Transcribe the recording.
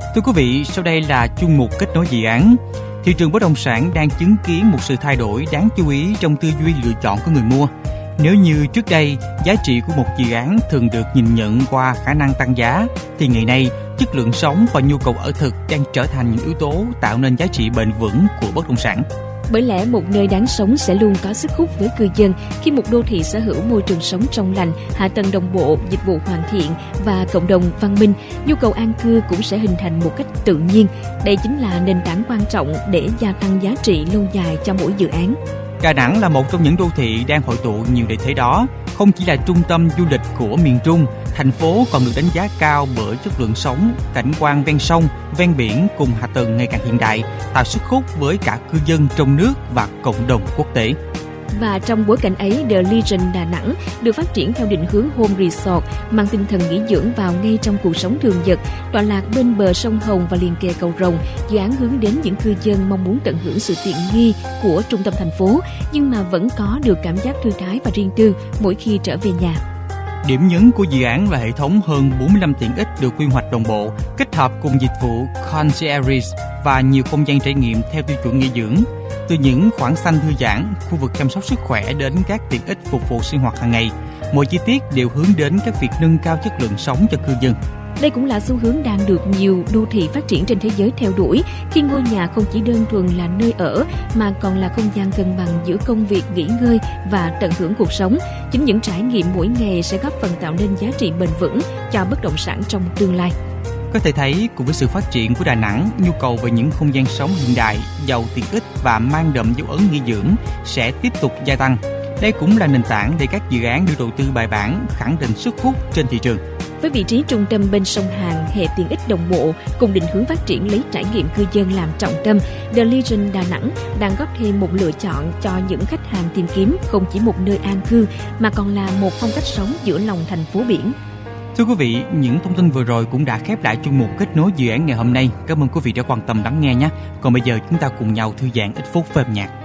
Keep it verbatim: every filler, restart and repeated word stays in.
Thưa quý vị, sau đây là chuyên mục kết nối dự án. Thị trường bất động sản đang chứng kiến một sự thay đổi đáng chú ý trong tư duy lựa chọn của người mua. Nếu như trước đây, giá trị của một dự án thường được nhìn nhận qua khả năng tăng giá, thì ngày nay, chất lượng sống và nhu cầu ở thực đang trở thành những yếu tố tạo nên giá trị bền vững của bất động sản. Bởi lẽ một nơi đáng sống sẽ luôn có sức hút với cư dân khi một đô thị sở hữu môi trường sống trong lành, hạ tầng đồng bộ, dịch vụ hoàn thiện và cộng đồng văn minh, nhu cầu an cư cũng sẽ hình thành một cách tự nhiên. Đây chính là nền tảng quan trọng để gia tăng giá trị lâu dài cho mỗi dự án. Đà Nẵng là một trong những đô thị đang hội tụ nhiều lợi thế đó. Không chỉ là trung tâm du lịch của miền Trung, thành phố còn được đánh giá cao bởi chất lượng sống, cảnh quan ven sông, ven biển cùng hạ tầng ngày càng hiện đại, tạo sức hút với cả cư dân trong nước và cộng đồng quốc tế. Và trong bối cảnh ấy, The Legion Đà Nẵng được phát triển theo định hướng home resort, mang tinh thần nghỉ dưỡng vào ngay trong cuộc sống thường nhật, tọa lạc bên bờ sông Hồng và liền kề cầu Rồng. Dự án hướng đến những cư dân mong muốn tận hưởng sự tiện nghi của trung tâm thành phố, nhưng mà vẫn có được cảm giác thư thái và riêng tư mỗi khi trở về nhà. Điểm nhấn của dự án là hệ thống hơn bốn mươi lăm tiện ích được quy hoạch đồng bộ, kết hợp cùng dịch vụ concierge và nhiều không gian trải nghiệm theo tiêu chuẩn nghỉ dưỡng. Từ những khoảng xanh thư giãn, khu vực chăm sóc sức khỏe đến các tiện ích phục vụ sinh hoạt hàng ngày, mọi chi tiết đều hướng đến các việc nâng cao chất lượng sống cho cư dân. Đây cũng là xu hướng đang được nhiều đô thị phát triển trên thế giới theo đuổi, khi ngôi nhà không chỉ đơn thuần là nơi ở mà còn là không gian cân bằng giữa công việc, nghỉ ngơi và tận hưởng cuộc sống. Chính những trải nghiệm mỗi ngày sẽ góp phần tạo nên giá trị bền vững cho bất động sản trong tương lai. Có thể thấy, cùng với sự phát triển của Đà Nẵng, nhu cầu về những không gian sống hiện đại, giàu tiện ích và mang đậm dấu ấn nghỉ dưỡng sẽ tiếp tục gia tăng. Đây cũng là nền tảng để các dự án được đầu tư bài bản, khẳng định sức hút trên thị trường. Với vị trí trung tâm bên sông Hàn, hệ tiện ích đồng bộ, cùng định hướng phát triển lấy trải nghiệm cư dân làm trọng tâm, The Legion Đà Nẵng đang góp thêm một lựa chọn cho những khách hàng tìm kiếm không chỉ một nơi an cư mà còn là một phong cách sống giữa lòng thành phố biển. Thưa quý vị, những thông tin vừa rồi cũng đã khép lại chuyên mục kết nối dự án ngày hôm nay. Cảm ơn quý vị đã quan tâm lắng nghe nhé. Còn bây giờ chúng ta cùng nhau thư giãn ít phút với âm nhạc.